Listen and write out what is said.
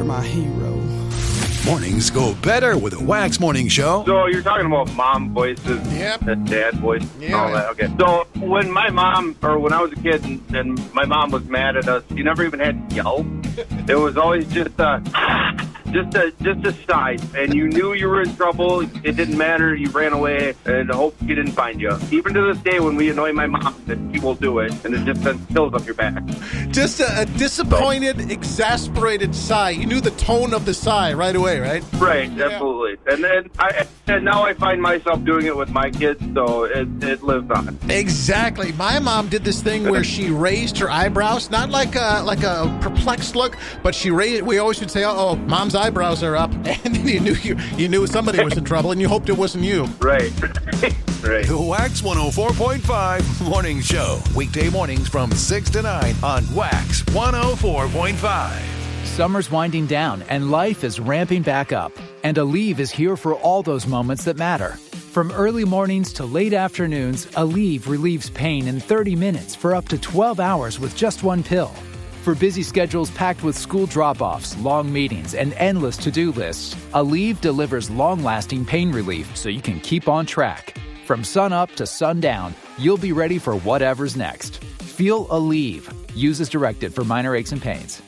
my hero. Mornings go better with a Wax Morning Show. So you're talking about mom voices, and dad voices, and all that. Okay. So when my mom, or when I was a kid, and my mom was mad at us, she never even had to yell. It was always just a sigh, and you knew you were in trouble. It didn't matter. You ran away and hoped she didn't find you. Even to this day, when we annoy my mom, that she will do it, and it just sends chills up your back. Just a disappointed, exasperated sigh. You knew the tone of the sigh right away, right? Right, absolutely. And then now I find myself doing it with my kids, so it lives on. Exactly. My mom did this thing where she raised her eyebrows, not like a perplexed look, but she raised. We always would say, "Oh, mom's eyebrows are up," and then you knew somebody was in trouble, and you hoped it wasn't you. Right. Right. The Wax 104.5 Morning Show. Weekday mornings from 6 to 9 on Wax 104.5. Summer's winding down and life is ramping back up. And Aleve is here for all those moments that matter. From early mornings to late afternoons, Aleve relieves pain in 30 minutes for up to 12 hours with just one pill. For busy schedules packed with school drop-offs, long meetings, and endless to-do lists, Aleve delivers long-lasting pain relief so you can keep on track. From sun up to sundown, you'll be ready for whatever's next. Feel Aleve. Use as directed for minor aches and pains.